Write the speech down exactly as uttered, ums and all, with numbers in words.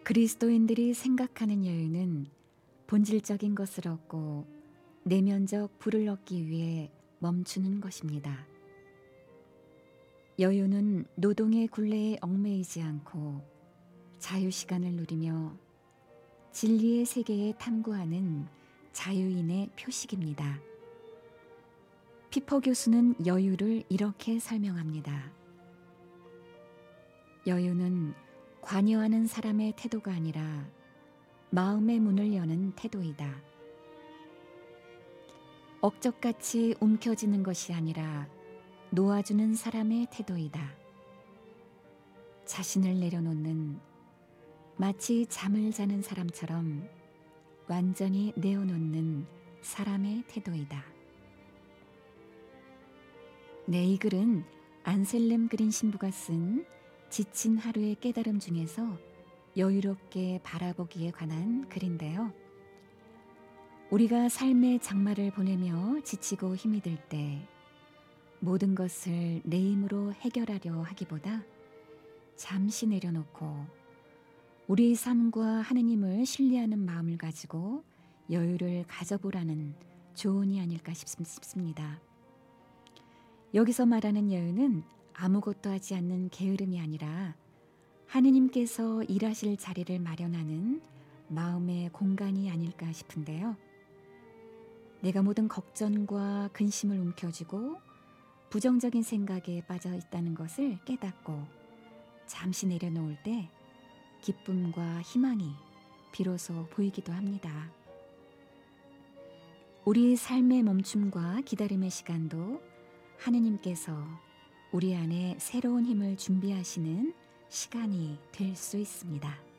그리스도인들이 생각하는 여유는 본질적인 것을 얻고 내면적 부를 얻기 위해 멈추는 것입니다. 여유는 노동의 굴레에 얽매이지 않고 자유시간을 누리며 진리의 세계에 탐구하는 자유인의 표식입니다. 피퍼 교수는 여유를 이렇게 설명합니다. 여유는 관여하는 사람의 태도가 아니라 마음의 문을 여는 태도이다. 억적같이 움켜쥐는 것이 아니라 놓아주는 사람의 태도이다. 자신을 내려놓는, 마치 잠을 자는 사람처럼 완전히 내어놓는 사람의 태도이다. 네, 이 글은 안셀름 그린 신부가 쓴 지친 하루의 깨달음 중에서 여유롭게 바라보기에 관한 글인데요. 우리가 삶의 장마를 보내며 지치고 힘이 들 때 모든 것을 내 힘으로 해결하려 하기보다 잠시 내려놓고 우리 삶과 하느님을 신뢰하는 마음을 가지고 여유를 가져보라는 조언이 아닐까 싶습니다. 여기서 말하는 여유는 아무것도 하지 않는 게으름이 아니라 하느님께서 일하실 자리를 마련하는 마음의 공간이 아닐까 싶은데요. 내가 모든 걱정과 근심을 움켜쥐고 부정적인 생각에 빠져 있다는 것을 깨닫고 잠시 내려놓을 때 기쁨과 희망이 비로소 보이기도 합니다. 우리 삶의 멈춤과 기다림의 시간도 하느님께서 우리 안에 새로운 힘을 준비하시는 시간이 될 수 있습니다.